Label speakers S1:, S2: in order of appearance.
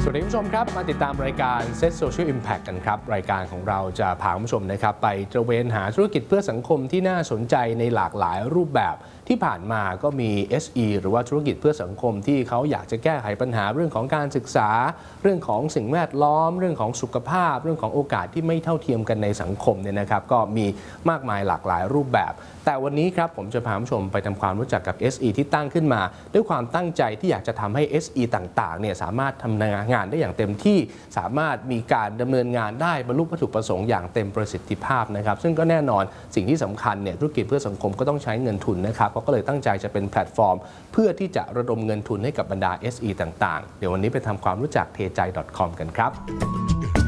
S1: วัสดีคุณผู้ชมครับมาติดตามรายการ Set Social Impact กันครับรายการของเราจะพาคุณผู้ชมนะครับไปตระเวนหาธุรกิจเพื่อสังคมที่น่าสนใจในหลากหลายรูปแบบที่ผ่านมาก็มี SE หรือว่าธุรกิจเพื่อสังคมที่เขาอยากจะแก้ไขปัญหาเรื่องของการศึกษาเรื่องของสิ่งแวดล้อมเรื่องของสุขภาพเรื่องของโอกาสที่ไม่เท่าเทียมกันในสังคมเนี่ยนะครับก็มีมากมายหลากหลายรูปแบบแต่วันนี้ครับผมจะพาคุณผู้ชมไปทำความรู้จักกับ SE ที่ตั้งขึ้นมาด้วยความตั้งใจที่อยากจะทำให้ SE ต่างๆเนี่ยสามารถทำงานได้อย่างเต็มที่สามารถมีการดำเนินงานได้บรรลุวัตถุประสงค์อย่างเต็มประสิทธิภาพนะครับซึ่งก็แน่นอนสิ่งที่สำคัญเนี่ยธุรกิจเพื่อสังคมก็ต้องใช้เงินทุนนะครับก็เลยตั้งใจจะเป็นแพลตฟอร์มเพื่อที่จะระดมเงินทุนให้กับบรรดา SE ต่างๆเดี๋ยววันนี้ไปทำความรู้จัก tejai.com กันครับ